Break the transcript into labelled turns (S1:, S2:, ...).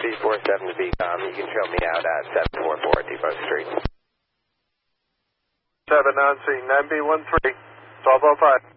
S1: B47 to BCOM. You can show me out at 744 Depot Street.
S2: 7 on scene, 9B13, 1205.